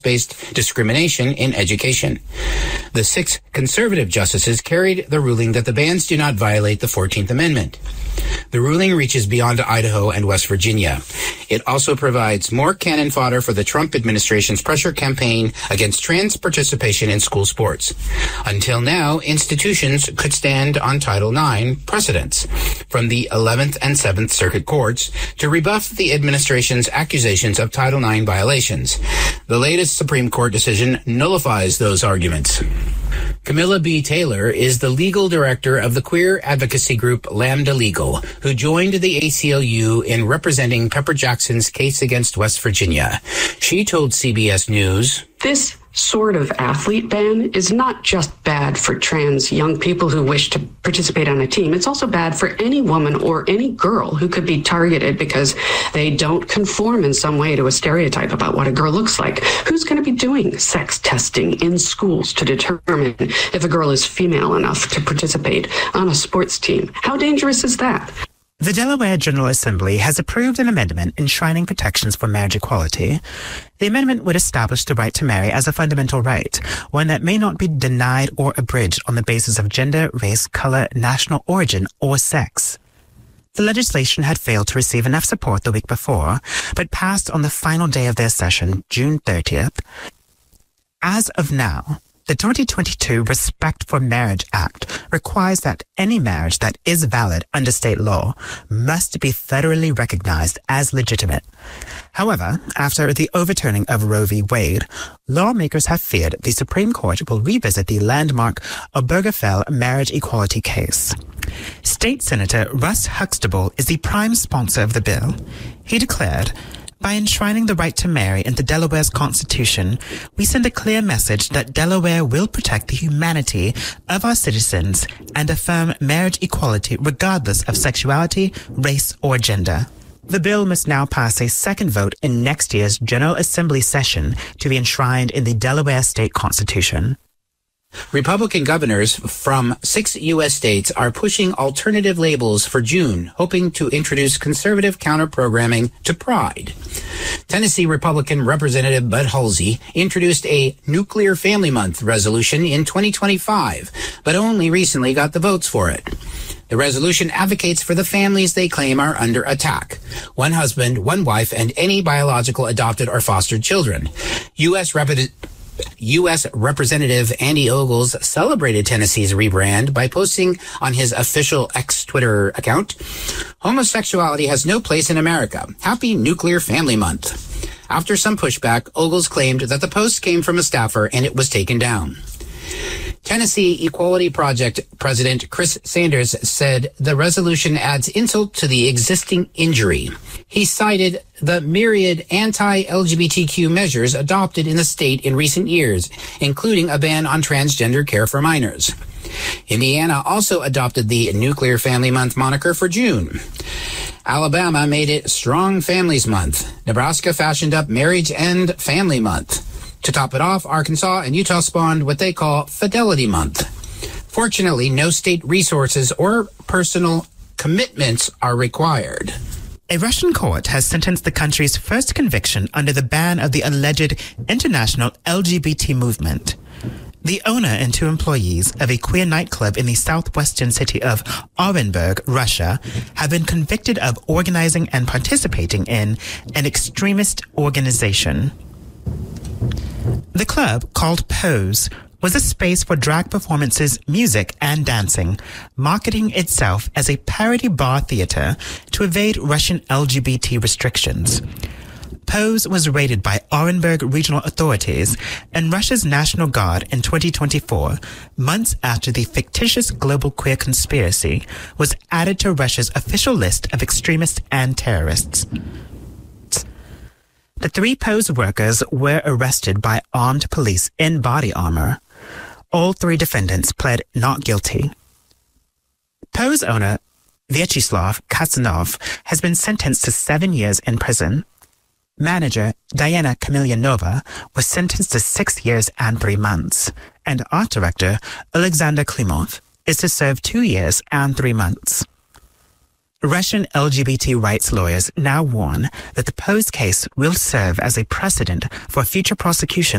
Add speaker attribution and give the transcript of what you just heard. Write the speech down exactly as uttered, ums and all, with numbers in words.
Speaker 1: based discrimination in education. The six conservative justices carried the ruling that the bans do not violate the fourteenth Amendment. The ruling reaches beyond Idaho and West Virginia. It also provides more cannon fodder for the Trump administration's pressure campaign against trans participation in school sports. Until now, institutions could stand on Title nine precedents from the eleventh and seventh Circuit Courts to rebuff the administration's accusations of Title nine violations. The latest Supreme Court decision nullifies those arguments. Camilla B. Taylor is the legal director of the queer advocacy group Lambda Legal, who joined the A C L U in representing Pepper Jackson's case against West Virginia. She told C B S News,
Speaker 2: "This sort of athlete ban is not just bad for trans young people who wish to participate on a team. It's also bad for any woman or any girl who could be targeted because they don't conform in some way to a stereotype about what a girl looks like. Who's going to be doing sex testing in schools to determine if a girl is female enough to participate on a sports team? How dangerous is that?"
Speaker 3: The Delaware General Assembly has approved an amendment enshrining protections for marriage equality. The amendment would establish the right to marry as a fundamental right, one that may not be denied or abridged on the basis of gender, race, color, national origin, or sex. The legislation had failed to receive enough support the week before, but passed on the final day of their session, June thirtieth. As of now, the twenty twenty-two Respect for Marriage Act requires that any marriage that is valid under state law must be federally recognized as legitimate. However, after the overturning of Roe v. Wade, lawmakers have feared the Supreme Court will revisit the landmark Obergefell marriage equality case. State Senator Russ Huxtable is the prime sponsor of the bill. He declared, "By enshrining the right to marry in the Delaware's Constitution, we send a clear message that Delaware will protect the humanity of our citizens and affirm marriage equality regardless of sexuality, race, or gender." The bill must now pass a second vote in next year's General Assembly session to be enshrined in the Delaware State Constitution.
Speaker 1: Republican governors from six U S states are pushing alternative labels for June, hoping to introduce conservative counter-programming to Pride. Tennessee Republican Representative Bud Halsey introduced a Nuclear Family Month resolution in twenty twenty-five, but only recently got the votes for it. The resolution advocates for the families they claim are under attack: one husband, one wife, and any biological adopted or fostered children. U S Representative U S Representative Andy Ogles celebrated Tennessee's rebrand by posting on his official X Twitter account, "Homosexuality has no place in America. Happy Nuclear Family Month." After some pushback, Ogles claimed that the post came from a staffer and it was taken down. Tennessee Equality Project President Chris Sanders said the resolution adds insult to the existing injury. He cited the myriad anti-L G B T Q measures adopted in the state in recent years, including a ban on transgender care for minors. Indiana also adopted the Nuclear Family Month moniker for June. Alabama made it Strong Families Month. Nebraska fashioned up Marriage and Family Month. To top it off, Arkansas and Utah spawned what they call Fidelity Month. Fortunately, no state resources or personal commitments are required.
Speaker 3: A Russian court has sentenced the country's first conviction under the ban of the alleged international L G B T movement. The owner and two employees of a queer nightclub in the southwestern city of Orenburg, Russia, have been convicted of organizing and participating in an extremist organization. The club, called Pose, was a space for drag performances, music, and dancing, marketing itself as a parody bar theater to evade Russian L G B T restrictions. Pose was raided by Orenburg regional authorities and Russia's National Guard in twenty twenty-four, months after the fictitious global queer conspiracy was added to Russia's official list of extremists and terrorists. The three Pose workers were arrested by armed police in body armor. All three defendants pled not guilty. Pose owner Vyacheslav Katsanov has been sentenced to seven years in prison. Manager Diana Kamilyanova was sentenced to six years and three months, and art director Alexander Klimov is to serve two years and three months. Russian L G B T rights lawyers now warn that the Poe's case will serve as a precedent for future prosecution